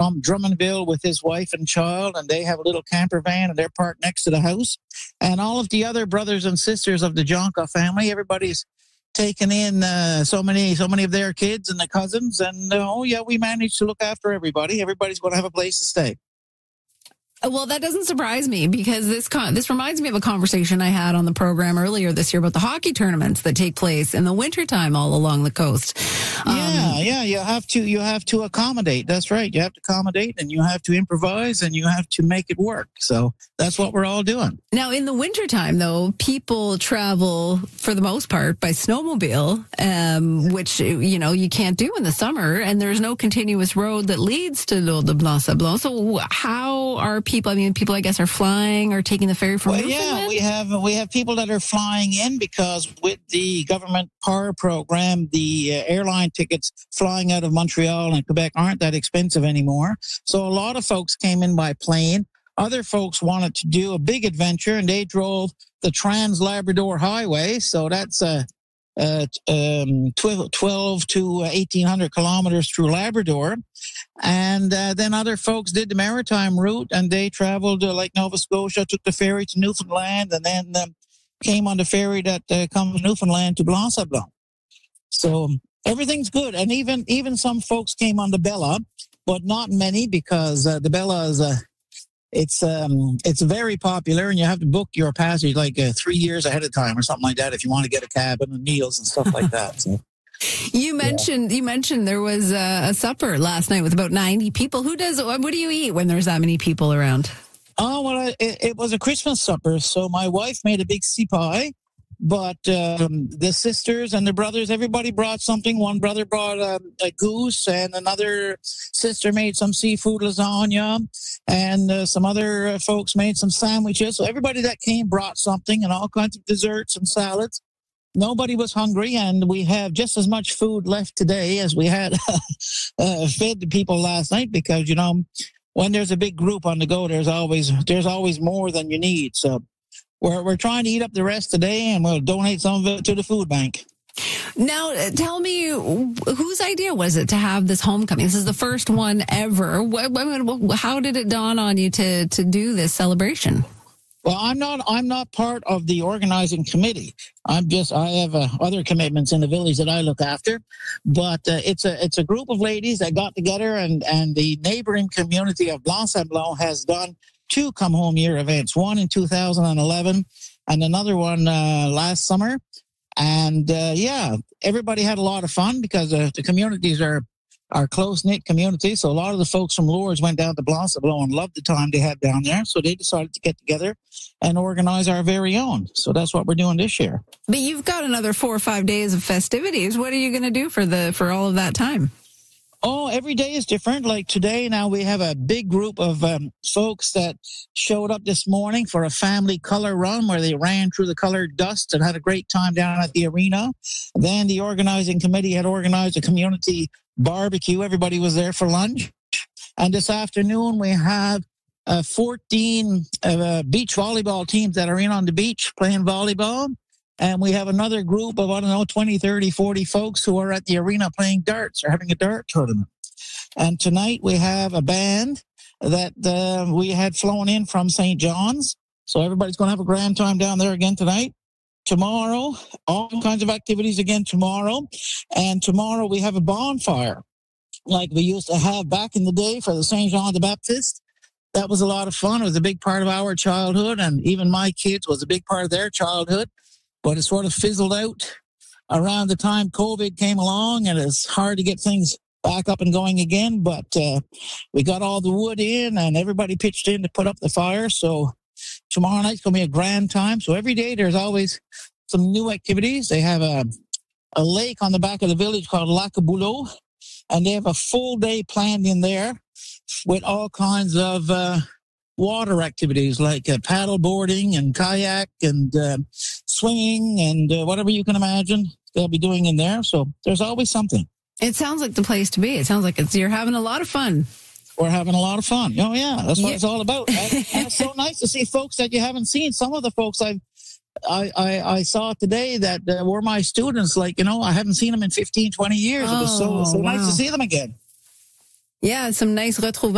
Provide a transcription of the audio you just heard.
from Drummondville with his wife and child, and they have a little camper van, and they're parked next to the house. And all of the other brothers and sisters of the Jonka family, everybody's taken in so many of their kids and the cousins, and we managed to look after everybody. Everybody's going to have a place to stay. Well, that doesn't surprise me, because this reminds me of a conversation I had on the program earlier this year about the hockey tournaments that take place in the wintertime all along the coast. You have to accommodate. That's right. You have to accommodate, and you have to improvise, and you have to make it work. So that's what we're all doing. Now, in the wintertime, though, people travel for the most part by snowmobile, which, you can't do in the summer, and there's no continuous road that leads to Lourdes de Blanc-Sablon. So how are people, I guess, are flying or taking the ferry from Newfoundland? We have people that are flying in, because with the government PAR program, the airline tickets flying out of Montreal and Quebec aren't that expensive anymore. So a lot of folks came in by plane. Other folks wanted to do a big adventure, and they drove the Trans-Labrador Highway. So that's 12 to 1,800 kilometers through Labrador. And then other folks did the maritime route, and they traveled to Lake Nova Scotia, took the ferry to Newfoundland, and then came on the ferry that comes from Newfoundland to Blanc-Sablon. So everything's good. And even some folks came on the Bella, but not many, because the Bella is it's very popular, and you have to book your passage like 3 years ahead of time or something like that if you want to get a cabin and meals and stuff like that. So. You mentioned there was a supper last night with about 90 people. What do you eat when there's that many people around? Oh, well, it was a Christmas supper, so my wife made a big sea pie. But the sisters and the brothers, everybody brought something. One brother brought a goose, and another sister made some seafood lasagna, and some other folks made some sandwiches. So everybody that came brought something, and all kinds of desserts and salads. Nobody was hungry, and we have just as much food left today as we had fed the people last night, because, when there's a big group on the go, there's always more than you need. So we're trying to eat up the rest today, and we'll donate some of it to the food bank. Now, tell me, whose idea was it to have this homecoming? This is the first one ever. How did it dawn on you to do this celebration? Well, I'm not part of the organizing committee. I have other commitments in the village that I look after. But it's a group of ladies that got together, and the neighboring community of Blanc-Sablon has done 2 Come Home Year events, one in 2011 and another one last summer. And everybody had a lot of fun, because the communities are close-knit communities. So a lot of the folks from Lourdes went down to Blanc-Sablon and loved the time they had down there. So they decided to get together and organize our very own. So that's what we're doing this year. But you've got another 4 or 5 days of festivities. What are you going to do for all of that time? Oh, every day is different. Like today, now we have a big group of folks that showed up this morning for a family color run, where they ran through the colored dust and had a great time down at the arena. Then the organizing committee had organized a community barbecue. Everybody was there for lunch. And this afternoon, we have 14 beach volleyball teams that are in on the beach playing volleyball. And we have another group of, 20, 30, 40 folks who are at the arena playing darts or having a dart tournament. And tonight we have a band that we had flown in from St. John's. So everybody's going to have a grand time down there again tonight. Tomorrow, all kinds of activities again tomorrow. And tomorrow we have a bonfire like we used to have back in the day for the St. John the Baptist. That was a lot of fun. It was a big part of our childhood, and even my kids was a big part of their childhood. But it sort of fizzled out around the time COVID came along, and it's hard to get things back up and going again. But we got all the wood in, and everybody pitched in to put up the fire. So tomorrow night's going to be a grand time. So every day there's always some new activities. They have a lake on the back of the village called Lac Boulot, and they have a full day planned in there with all kinds of water activities like paddle boarding and kayak and swinging and whatever you can imagine they'll be doing in there. So there's always something. It sounds like the place to be. It sounds like you're having a lot of fun. We're having a lot of fun. Oh, yeah, that's what it's all about. And it's so nice to see folks that you haven't seen. Some of the folks I saw today that were my students, I haven't seen them in 15, 20 years. It was so nice to see them again. Yeah, some nice retrouvailles.